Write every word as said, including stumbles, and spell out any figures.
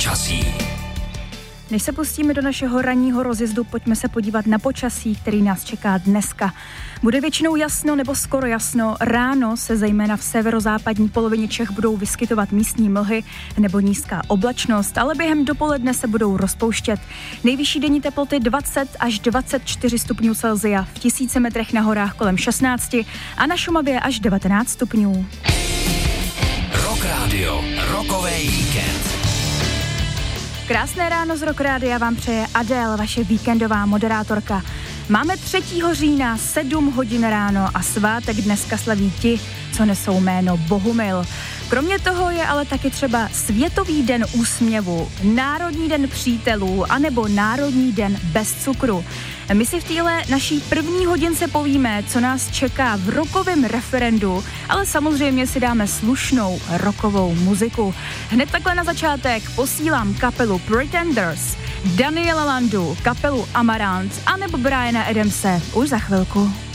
Počasí. Než se pustíme do našeho ranního rozjezdu, pojďme se podívat na počasí, který nás čeká dneska. Bude většinou jasno nebo skoro jasno, ráno se zejména v severozápadní polovině Čech budou vyskytovat místní mlhy nebo nízká oblačnost, ale během dopoledne se budou rozpouštět. Nejvyšší denní teploty dvacet až dvacet čtyři stupňů Celsia, v tisíci metrech na horách kolem šestnáct a na Šumavě až devatenáct stupňů. Rock Radio, rokový víkend. Krásné ráno z Rock Rádia vám přeje Adél, vaše víkendová moderátorka. Máme třetího října, sedm hodin ráno a svátek dneska slaví ti, co nesou jméno Bohumil. Kromě toho je ale taky třeba Světový den úsměvu, Národní den přítelů anebo Národní den bez cukru. My si v téhle naší první hodince povíme, co nás čeká v rockovém referendu, ale samozřejmě si dáme slušnou rockovou muziku. Hned takhle na začátek posílám kapelu Pretenders, Daniela Landu, kapelu Amaranth anebo Briana Adamse už za chvilku.